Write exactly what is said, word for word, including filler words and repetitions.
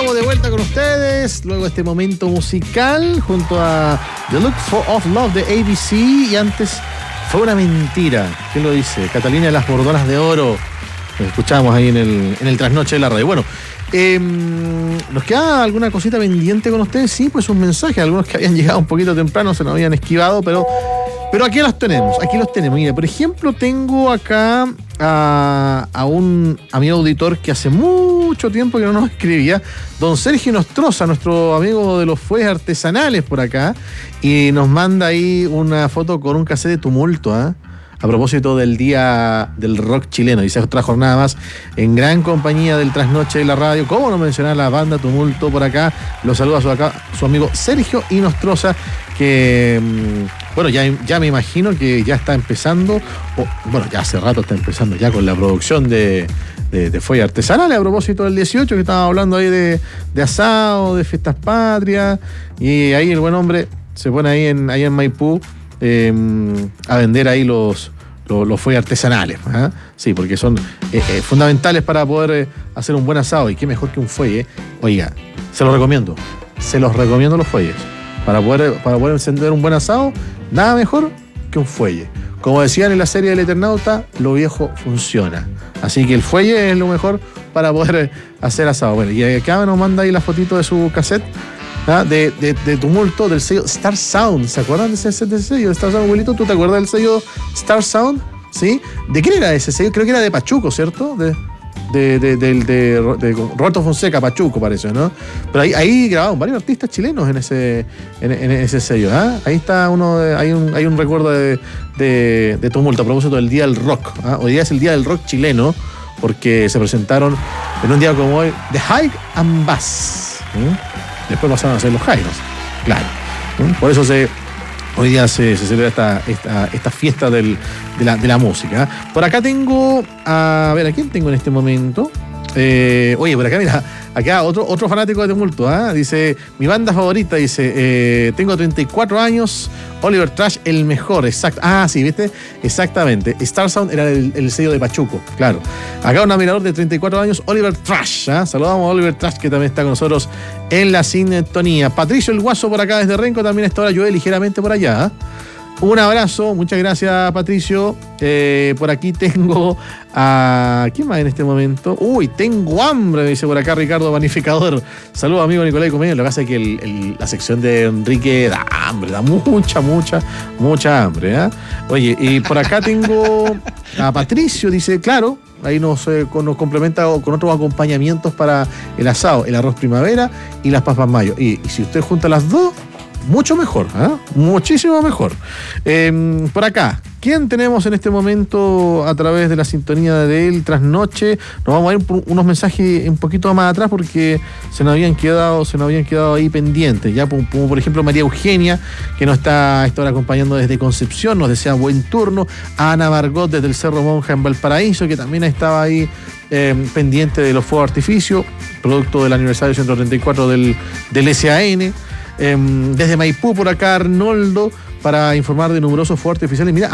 estamos de vuelta con ustedes luego de este momento musical junto a The Look for of Love de A B C. Y antes fue una mentira. ¿Quién lo dice? Catalina de las Bordonas de Oro. Lo escuchamos ahí en el, en el trasnoche de la radio. Bueno, eh, ¿nos queda alguna cosita pendiente con ustedes? Sí, pues un mensaje. Algunos que habían llegado un poquito temprano se nos habían esquivado, pero, pero aquí los tenemos. Aquí los tenemos. Mira, por ejemplo, tengo acá a, a un amigo auditor que hace mucho tiempo que no nos escribía, don Sergio Nostroza, nuestro amigo de los fuegos artesanales por acá, y nos manda ahí una foto con un cassette de Tumulto, ¿ah? ¿eh? A propósito del Día del Rock Chileno. Dice otra jornada más en gran compañía del trasnoche de la radio. ¿Cómo no mencionar la banda Tumulto por acá? Lo saluda su, acá, su amigo Sergio Nostroza, que, bueno, ya, ya me imagino que ya está empezando, o, bueno, ya hace rato está empezando ya con la producción de, de, de fuegos artesanales. A propósito del dieciocho, que estábamos hablando ahí de, de asado, de fiestas patrias, y ahí el buen hombre se pone ahí en, ahí en Maipú Eh, a vender ahí los, los, los fuegos artesanales, ¿eh? Sí, porque son eh, eh, fundamentales para poder eh, hacer un buen asado. Y qué mejor que un fuelle. Oiga, se los recomiendo. Se los recomiendo los fuelles. Para poder, para poder encender un buen asado, nada mejor que un fuelle. Como decían en la serie del Eternauta, lo viejo funciona. Así que el fuelle es lo mejor para poder hacer asado. Bueno, y acá nos manda ahí la fotito de su cassette. ¿Ah? De, de, de Tumulto, del sello Star Sound. ¿Se acuerdan de ese, de ese sello? Star Sound, abuelito, ¿tú te acuerdas del sello Star Sound? ¿Sí? ¿De quién era ese sello? Creo que era de Pachuco, ¿cierto? De, de, de, de, de, de Roberto Fonseca, Pachuco parece, ¿no? Pero ahí, ahí grabaron varios artistas chilenos en ese, en, en ese sello. ¿Ah? Ahí está uno, de, hay, un, hay un recuerdo de, de, de Tumulto a propósito del Día del Rock. ¿Ah? Hoy día es el Día del Rock chileno, porque se presentaron en un día como hoy The High and Bass. ¿Sí? Después pasaron a ser los Jairos, claro. ¿Mm? Por eso se, hoy día se, se celebra esta, esta, esta fiesta del, de, la, de la música. Por acá tengo, a, a ver, ¿a quién tengo en este momento? Eh, oye, por acá, mira, acá otro, otro fanático de Tumulto, ¿eh? Dice, mi banda favorita, dice, eh, tengo treinta y cuatro años, Oliver Trash, el mejor, exacto. Ah, sí, ¿viste? Exactamente. Star Sound era el, el sello de Pachuco, claro. Acá un admirador de treinta y cuatro años, Oliver Trash, ¿eh? Saludamos a Oliver Trash, que también está con nosotros en la sintonía. Patricio el Guaso por acá desde Renco, también está ahora, llueve ligeramente por allá, ¿eh? Un abrazo, muchas gracias, Patricio. Eh, por aquí tengo a... ¿quién más en este momento? Uy, tengo hambre, me dice por acá Ricardo Panificador. Saludos, amigo Nicolás Comeño. Lo que pasa es que el, el, la sección de Enrique da hambre, da mucha, mucha, mucha hambre, ¿eh? Oye, y por acá tengo a Patricio, dice, claro, ahí nos, eh, nos complementa con otros acompañamientos para el asado, el arroz primavera y las papas mayo. Y, y si usted junta las dos, mucho mejor, ¿eh? Muchísimo mejor. Eh, por acá, ¿quién tenemos en este momento a través de la sintonía del trasnoche? Nos vamos a ir por unos mensajes un poquito más atrás porque se nos habían quedado, se nos habían quedado ahí pendientes. Ya, como, como por ejemplo María Eugenia, que nos está, está ahora acompañando desde Concepción, nos desea buen turno. Ana Margot desde el Cerro Monja en Valparaíso, que también estaba ahí eh, pendiente de los fuegos de artificio, producto del aniversario ciento treinta y cuatro del, del S A N. Eh, desde Maipú por acá Arnoldo para informar de numerosos fuegos artificiales. Mira,